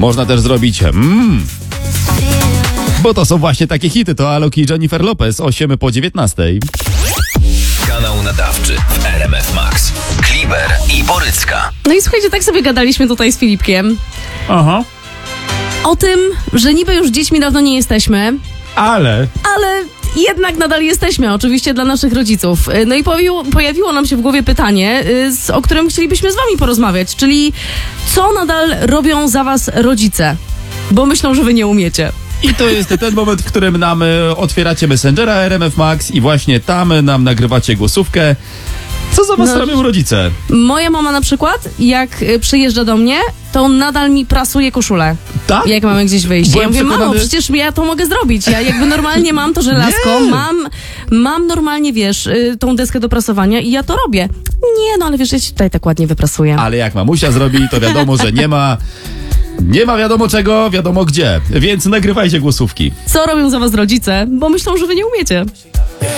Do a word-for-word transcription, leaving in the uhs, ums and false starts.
Można też zrobić mmm. Bo to są właśnie takie hity, to Alok i Jennifer Lopez, osiem po dziewiętnastej. Kanał nadawczy w R M F Max. Kliber i Borycka. No i słuchajcie, tak sobie gadaliśmy tutaj z Filipkiem Aha. o tym, że niby już dziećmi dawno nie jesteśmy, Ale... ale jednak nadal jesteśmy, oczywiście dla naszych rodziców. No i pojawiło, pojawiło nam się w głowie pytanie, z, o którym chcielibyśmy z wami porozmawiać, czyli co nadal robią za was rodzice? Bo myślą, że wy nie umiecie. I to jest ten moment, w którym nam y, otwieracie Messengera R M F Max i właśnie tam nam nagrywacie głosówkę. Co za was No. robią rodzice? Moja mama na przykład, jak y, przyjeżdża do mnie, to nadal mi prasuje koszulę. Tak? Jak mamy gdzieś wyjść. Byłem Ja mówię, przekonany- mamo, przecież ja to mogę zrobić. Ja jakby normalnie mam to żelazko, Nie. mam, mam normalnie, wiesz, y, tą deskę do prasowania i ja to robię. Nie, no ale wiesz, ja ci tutaj tak ładnie wyprasuję. Ale jak mamusia zrobi, to wiadomo, że nie ma... Nie ma wiadomo czego, wiadomo gdzie. Więc nagrywajcie głosówki. Co robią za was rodzice? Bo myślą, że wy nie umiecie.